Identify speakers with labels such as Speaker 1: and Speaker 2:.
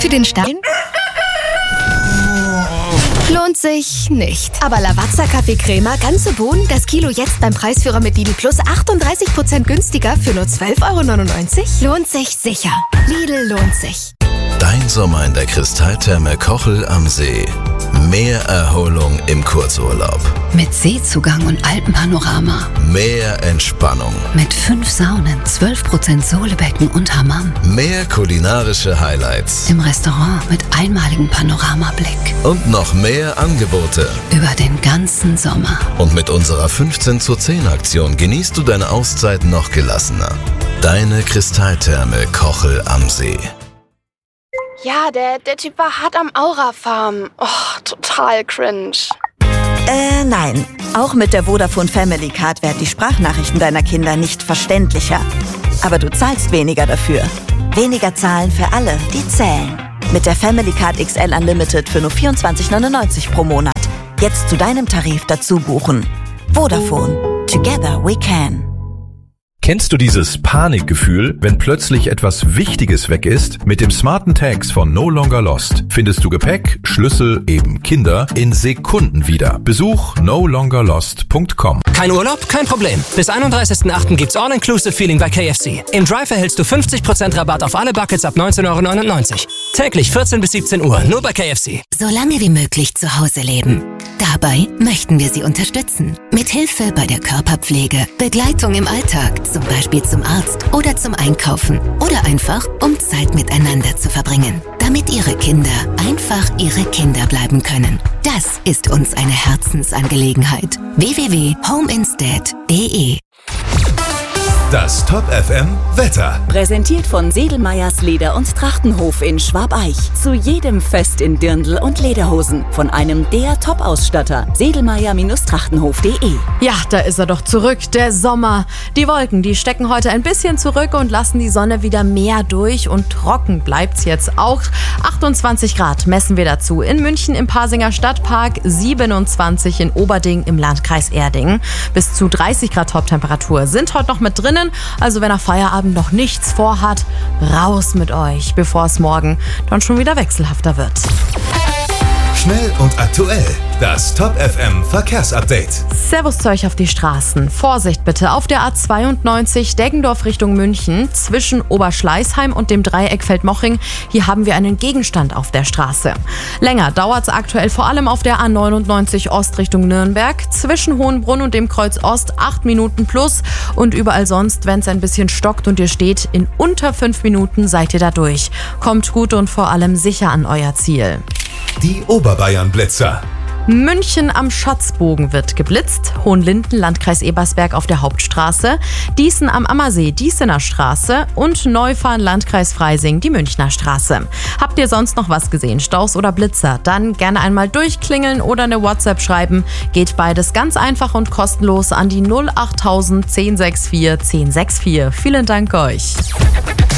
Speaker 1: Für den Start lohnt sich nicht. Aber Lavazza Kaffee Crema, ganze Bohnen, das Kilo jetzt beim Preisführer mit Lidl Plus 38% günstiger für nur 12,99 €? Lohnt sich sicher. Lidl lohnt sich.
Speaker 2: Dein Sommer in der Kristalltherme Kochel am See. Mehr Erholung im Kurzurlaub.
Speaker 3: Mit Seezugang und Alpenpanorama.
Speaker 2: Mehr Entspannung.
Speaker 3: Mit 5 Saunen, 12% Sohlebecken und Hammam.
Speaker 2: Mehr kulinarische Highlights.
Speaker 3: Im Restaurant mit einmaligem Panoramablick.
Speaker 2: Und noch mehr Angebote.
Speaker 3: Über den ganzen Sommer.
Speaker 2: Und mit unserer 15:10 Aktion genießt du deine Auszeit noch gelassener. Deine Kristalltherme Kochel am See.
Speaker 4: Ja, der Typ war hart am Aura-Farm. Oh, total cringe.
Speaker 5: Nein. Auch mit der Vodafone Family Card werden die Sprachnachrichten deiner Kinder nicht verständlicher. Aber du zahlst weniger dafür. Weniger zahlen für alle, die zählen. Mit der Family Card XL Unlimited für nur 24,99 € pro Monat. Jetzt zu deinem Tarif dazu buchen. Vodafone. Together we can.
Speaker 6: Kennst du dieses Panikgefühl, wenn plötzlich etwas Wichtiges weg ist? Mit dem smarten Tags von No Longer Lost findest du Gepäck, Schlüssel, eben Kinder, in Sekunden wieder. Besuch nolongerlost.com.
Speaker 7: Kein Urlaub? Kein Problem. Bis 31.08. gibt's All-Inclusive-Feeling bei KFC. Im Drive erhältst du 50% Rabatt auf alle Buckets ab 19,99 €. Täglich 14 bis 17 Uhr, nur bei KFC.
Speaker 3: So lange wie möglich zu Hause leben. Dabei möchten wir Sie unterstützen. Mit Hilfe bei der Körperpflege, Begleitung im Alltag, zum Beispiel zum Arzt oder zum Einkaufen. Oder einfach, um Zeit miteinander zu verbringen. Damit Ihre Kinder einfach Ihre Kinder bleiben können. Das ist uns eine Herzensangelegenheit. www.homeinstead.de.
Speaker 6: Das Top FM Wetter.
Speaker 5: Präsentiert von Sedelmeyers Leder- und Trachtenhof in Schwabeich. Zu jedem Fest in Dirndl und Lederhosen. Von einem der Top-Ausstatter. Sedelmeyer-Trachtenhof.de.
Speaker 8: Ja, da ist er doch zurück, der Sommer. Die Wolken, die stecken heute ein bisschen zurück und lassen die Sonne wieder mehr durch. Und trocken bleibt's jetzt auch. 28 Grad messen wir dazu. In München im Pasinger Stadtpark, 27 in Oberding im Landkreis Erding. Bis zu 30 Grad Toptemperatur sind heute noch mit drinnen. Also wenn nach Feierabend noch nichts vorhat, raus mit euch, bevor es morgen dann schon wieder wechselhafter wird.
Speaker 6: Schnell und aktuell. Das Top FM Verkehrsupdate.
Speaker 8: Servus zu euch auf die Straßen. Vorsicht bitte auf der A92 Deggendorf Richtung München zwischen Oberschleißheim und dem Dreieck Feldmoching. Hier haben wir einen Gegenstand auf der Straße. Länger dauert es aktuell vor allem auf der A99 Ost Richtung Nürnberg zwischen Hohenbrunn und dem Kreuz Ost 8 Minuten plus und überall sonst, wenn es ein bisschen stockt und ihr steht, in unter 5 Minuten seid ihr da durch. Kommt gut und vor allem sicher an euer Ziel.
Speaker 6: Die Oberbayern-Blitzer.
Speaker 8: München am Schatzbogen wird geblitzt, Hohenlinden, Landkreis Ebersberg auf der Hauptstraße, Dießen am Ammersee, Dießener Straße und Neufahren, Landkreis Freising, die Münchner Straße. Habt ihr sonst noch was gesehen, Staus oder Blitzer? Dann gerne einmal durchklingeln oder eine WhatsApp schreiben. Geht beides ganz einfach und kostenlos an die 08000 1064 1064. Vielen Dank euch.